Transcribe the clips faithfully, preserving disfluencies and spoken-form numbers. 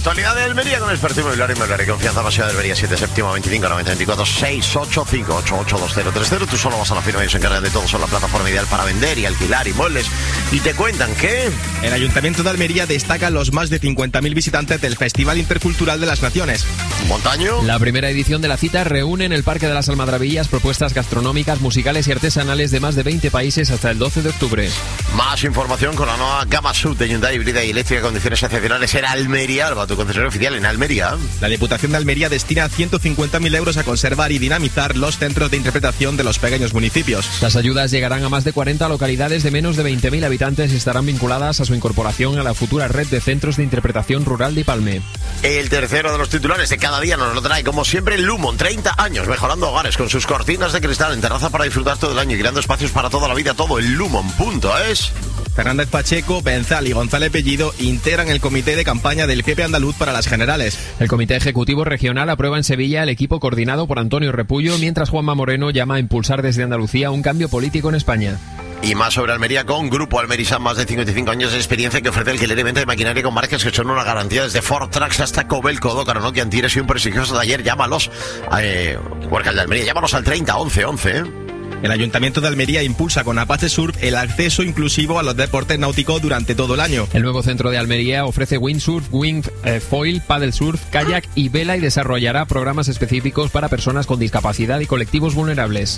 actualidad de Almería con experto inmobiliario inmobiliario. Confianza, Paseo de Almería, siete séptimo veinticinco noventa veinticuatro seis ocho cinco ocho ocho dos cero tres cero. Tú solo vas a la firma y se encargan de todo. Son la plataforma ideal para vender y alquilar inmuebles. Y te cuentan que el Ayuntamiento de Almería destaca los más de cincuenta mil visitantes del Festival Intercultural de las Naciones. Montaño. La primera edición de la cita reúne en el Parque de las Almadrabillas propuestas gastronómicas, musicales y artesanales de más de veinte países hasta el doce de octubre. Más información con la nueva gama sub de Hyundai híbrida y eléctrica, condiciones excepcionales en Almería. Alba, tu concesionario oficial en Almería. La Diputación de Almería destina ciento cincuenta mil euros a conservar y dinamizar los centros de interpretación de los pequeños municipios. Las ayudas llegarán a más de cuarenta localidades de menos de veinte mil habitantes y estarán vinculadas a su incorporación a la futura red de centros de interpretación rural de Ipalme. El tercero de los titulares de cada día nos lo trae, como siempre, Lumon. treinta años mejorando hogares con sus cortinas de cristal en terraza para disfrutar todo el año y creando espacios para toda la vida. Todo en lumon punto es. Fernández Pacheco, Benzal y González Bellido integran el comité de campaña del P P andaluz para las generales. El comité ejecutivo regional aprueba en Sevilla el equipo coordinado por Antonio Repullo, mientras Juanma Moreno llama a impulsar desde Andalucía un cambio político en España. Y más sobre Almería con Grupo Almerisan, más de cincuenta y cinco años de experiencia que ofrece alquiler y venta de maquinaria con marcas que son una garantía desde Ford Trucks hasta Cobelco, Dócaro, Nokia, Antires y un prestigioso taller. Llámalos, eh, Huercal de Almería, llámalos al treinta once once, ¿eh? El Ayuntamiento de Almería impulsa con Apache Surf el acceso inclusivo a los deportes náuticos durante todo el año. El nuevo centro de Almería ofrece windsurf, wind eh, foil, paddle surf, kayak y vela y desarrollará programas específicos para personas con discapacidad y colectivos vulnerables.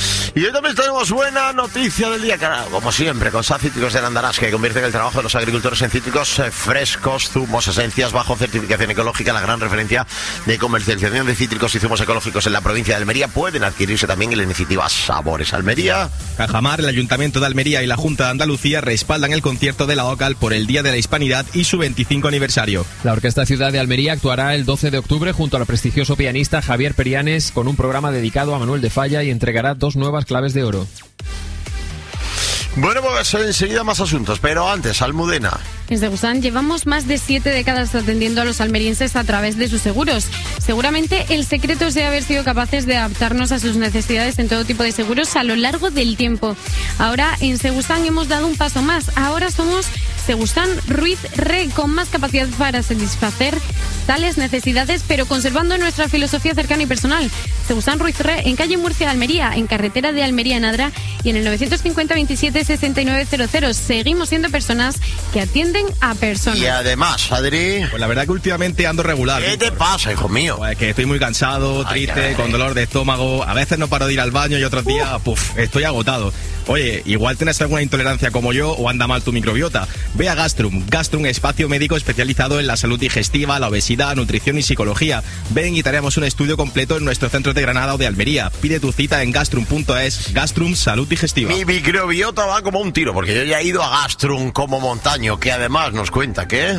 Y hoy también tenemos buena noticia del día, como siempre, con S A Cítricos de Landarás, que convierten el trabajo de los agricultores en cítricos eh, frescos, zumos, esencias, bajo certificación ecológica. La gran referencia de comercialización de cítricos y zumos ecológicos en la provincia de Almería. Pueden adquirirse también en la iniciativa Sabores Almería. Cajamar, el Ayuntamiento de Almería y la Junta de Andalucía respaldan el concierto de la OCAL por el Día de la Hispanidad y su veinticinco aniversario. La Orquesta Ciudad de Almería actuará el doce de octubre junto al prestigioso pianista Javier Perianes con un programa dedicado a Manuel de Falla y entregará dos nuevas claves de oro. Bueno, pues enseguida más asuntos, pero antes, Almudena. En Segusán llevamos más de siete décadas atendiendo a los almerienses a través de sus seguros. Seguramente el secreto es de haber sido capaces de adaptarnos a sus necesidades en todo tipo de seguros a lo largo del tiempo. Ahora en Segusán hemos dado un paso más. Ahora somos Segusán Ruiz Re, con más capacidad para satisfacer tales necesidades, pero conservando nuestra filosofía cercana y personal. Segusán Ruiz Re, en calle Murcia, Almería, en carretera de Almería en Adra y en el novecientos cincuenta veintisiete sesenta y nueve cero cero. Seguimos siendo personas que atienden a personas. Y además, Adri... Pues la verdad que últimamente ando regular. ¿Qué te pasa, hijo mío? Pues que estoy muy cansado, triste, ay, con dolor de estómago. A veces no paro de ir al baño y otros días, uh. puf, estoy agotado. Oye, igual tienes alguna intolerancia como yo o anda mal tu microbiota. Ve a Gastrum. Gastrum, espacio médico especializado en la salud digestiva, la obesidad, nutrición y psicología. Ven y te haremos un estudio completo en nuestro centro de Granada o de Almería. Pide tu cita en gastrum punto es. Gastrum, salud digestiva. Mi microbiota va como un tiro, porque yo ya he ido a Gastrum como Montaño, que además nos cuenta que...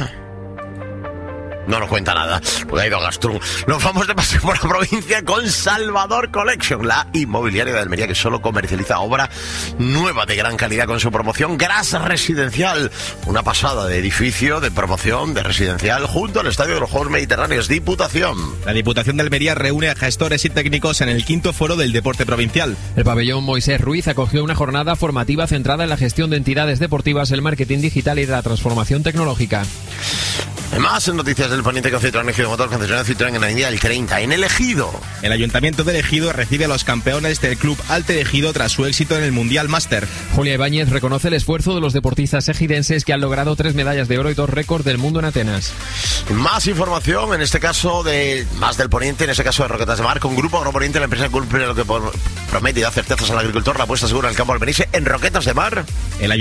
No nos cuenta nada, porque ha ido a Gastrum. Nos vamos de paseo por la provincia con Salvador Collection, la inmobiliaria de Almería que solo comercializa obra nueva de gran calidad con su promoción Gras Residencial. Una pasada de edificio, de promoción, de residencial, junto al Estadio de los Juegos Mediterráneos. Diputación. La Diputación de Almería reúne a gestores y técnicos en el quinto foro del deporte provincial. El pabellón Moisés Ruiz acogió una jornada formativa centrada en la gestión de entidades deportivas, el marketing digital y la transformación tecnológica. Más en noticias del Poniente con Citroën Ejido Motor, concesionario Citroën en la línea del treinta. En El Ejido. El Ayuntamiento de Ejido recibe a los campeones del Club Alter Ejido tras su éxito en el Mundial Máster. Julia Ibáñez reconoce el esfuerzo de los deportistas ejidenses que han logrado tres medallas de oro y dos récords del mundo en Atenas. Más información, en este caso de más del Poniente, en este caso de Roquetas de Mar, con Grupo Agroponiente, la empresa que cumple lo que promete y da certezas al agricultor, la apuesta segura en el campo almeriense en Roquetas de Mar. El